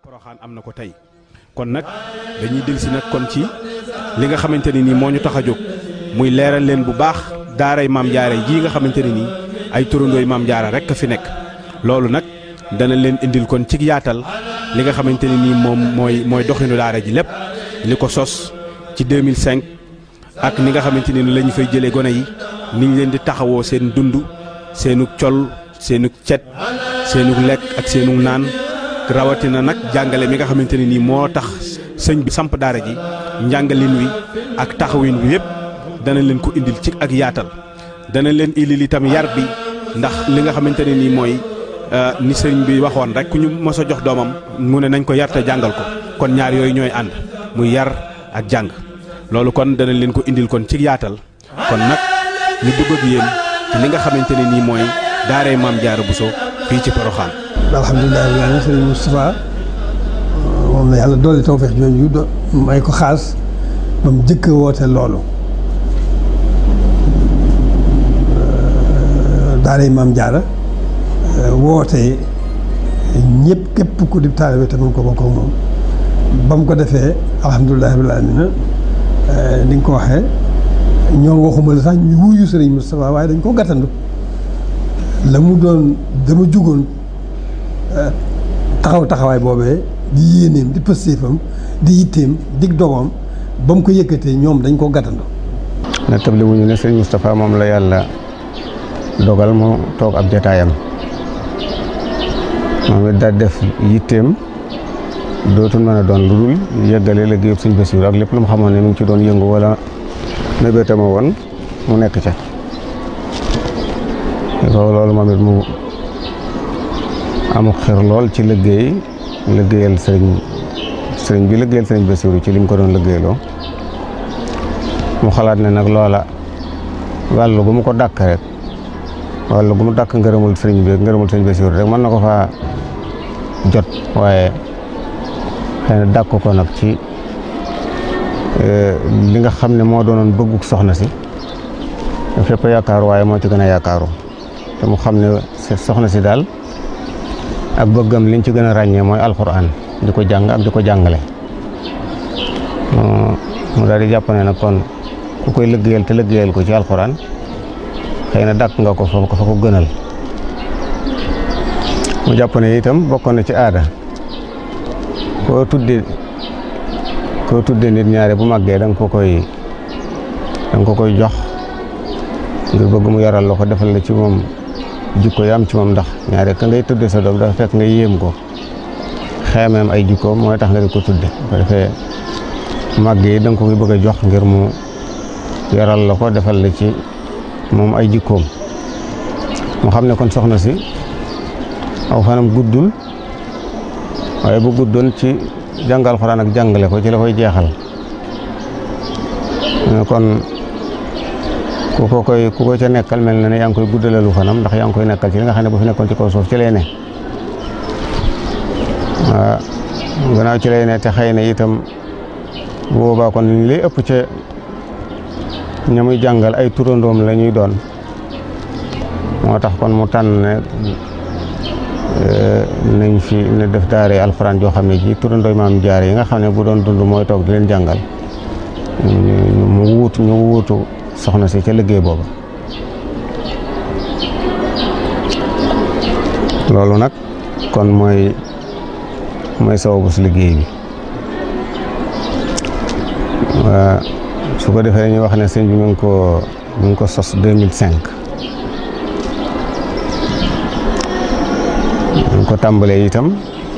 Porokhane am na ko tey kon nag dañuy dellusi nag kon ci li nga xamante ne nii moo ñu tax a jóg muy leeral leen bu baax daaray maam jaara jii nga xamante ne nii ay turandooy maam jaara rek a fi nekk loolu nag dana leen indil kon ci yaatal li nga xamante ne nii moom mooy doxinu daara ji lépp li ko sos ci 2005 ak ni nga xamante ne ni la ñu fay jëlee gone yi ni ñu leen di taxawoo seen dund seenug col seenug cet seenug lekk ak seenug naan rawatina nag jàngale mi nga xamante ne nii moo tax sëñ bi samp daara ji njàngalin wi ak taxawin wi yépp dana leen ko indil ci ak yaatal dana leen indil itam yar bi ndax li nga xamante ne nii mooy ni sëñ bi waxoon rek ku ñu mos a jox doomam mu ne nañ ko yar te jàngal ko kon ñaar yooyu ñooy ànd muy yar ak jàng loolu kon dana leen ko indil kon ci yaatal kon nag ñu dugg ak yéen ci li nga xamante ne nii mooy daaray maam Jaara Bousso fii ci Porokhane. alhamdulilah rabbil aalamiin sëriñ Moustapha moom la yàlla doole tawfeex jooju may ko xaas ba mu jëkk woote loolu daaray maam Jaara woote ñëpp képp ku di taalibe te mën ko bokk ak moom ba mu ko defee alhamdulilah rabbil aalamiin ni nga ko waxee ñoom waxuma la sax ñu wuyu sëriñ Moustapha waaye dañ ko gàttandu la mu doon dama jugoon taxawaay boobee di yéeneem di pëstéefam di yitteem dig dogoom ba mu ko yëkkatee ñoom dañ ko gàttandu. na table wuñu ne sëriñ Moustapha moom la yàlla dogal mu toog ab jataayam moom it daal def yitteem dootul mën a doon lu dul yëggale liggéeyub sëñ Bassirou ak lépp lu mu xamoon ne mu ngi ci doon yëngu wala mébétama woon mu nekk ca loolu moom it mu amuk xir lool ci liggéeyal sëriñ bi liggéeyal sëriñ Bassirou ci li mu ko doon liggéeyloo mu xalaat ne nag loola wàllu gu mu ko dàkk rek wàllu gu mu dàkk ngërëmul sëriñ bi ngërëmul sëriñ Bassirou rek mën na ko faa jot waaye xëy na dàkk ko nag ci li nga xam ne moo doonoon bëgguk soxna si fépp yaakaaru waaye moo ci gën a yaakaaru te mu xam ne soxna si daal ak bëggam liñ ci gën a ràññee mooy alxuraan di ko jàng ak di ko jàngale mu daal di jàpp ne nag kon ku koy liggéeyal te liggéeyal ko ci alxuraan xëy na dàkk nga ko fa ko gënal mu jàpp ne itam bokkoon na ci aada koo tudde nit ñaare bu màggee da nga ko koy jox ngir bëgg mu yaral la ko defal la ci moom jikko yi am ci moom ndax ñaare ka ngay tudde sa doom dafa fekk nga yéem ko xeemeem ay jikkoom mooy tax nga di ko tudde ko defee màgg yi da nga ko koy bëgg a jox ngir mu yaral la ko defal la ci moom ay jikkoom mu xam ne kon soxna si aw fanam guddul waaye bu guddoon ci jàngal Alxuraan ak jàngale ko ci la koy jeexal kon ku ko ca nekkal mel na ne yaa ngi koy guddalalu fanam ndax yaa ngi koy nekkal ci li nga xam ne bu fi nekkoon ci kaw suuf ci lay ne waaw gannaaw ci lay ne te xëy na itam boobaa kon li lay ëpp ca ña muy jàngal ay turandoom la ñuy doon moo tax kon mu tànn ne nañ fi ne def daare alxuraan joo xam ne ji turandooy maam Jaara yi nga xam ne bu doon dund mooy toog di leen jàngal ñu wuutu soxna si ca liggéey booba loolu nag kon mooy sababu si liggéey bi su ko defee ñu wax ne sëñ bi mi ngi ko sos 2005 ñu ko tàmbalee itam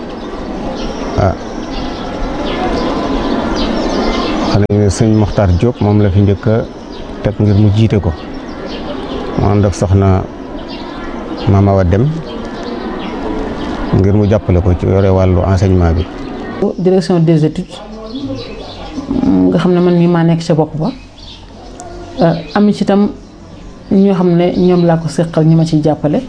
xam ne sëñ Mokhtar Diop moom la fi njëkk a teg ngir mu jiite ko mu ànd ak soxna Mama Wa Dem ngir mu jàppale ko ci yore wàllu enseignement bi. direction des études nga xam ne man mii maa nekk ca bopp ba am ci itam ñoo xam ne ñoom laa ko seqal ñi ma ciy jàppale